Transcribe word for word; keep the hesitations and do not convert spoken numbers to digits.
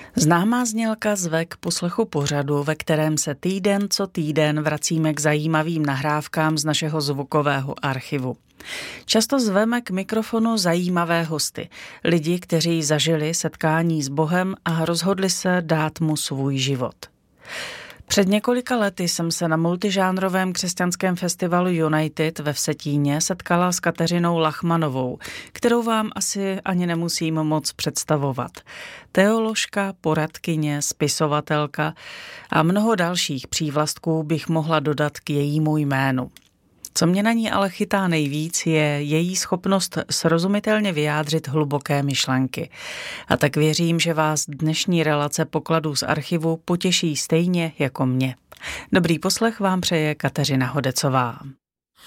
Známá znělka zve k poslechu pořadu, ve kterém se týden co týden vracíme k zajímavým nahrávkám z našeho zvukového archivu. Často zveme k mikrofonu zajímavé hosty, lidi, kteří zažili setkání s Bohem a rozhodli se dát mu svůj život. Před několika lety jsem se na multižánrovém křesťanském festivalu United ve Vsetíně setkala s Kateřinou Lachmanovou, kterou vám asi ani nemusím moc představovat. Teoložka, poradkyně, spisovatelka a mnoho dalších přívlastků bych mohla dodat k jejímu jménu. Co mě na ní ale chytá nejvíc, je její schopnost srozumitelně vyjádřit hluboké myšlenky. A tak věřím, že vás dnešní relace pokladů z archivu potěší stejně jako mě. Dobrý poslech vám přeje Kateřina Hodecová.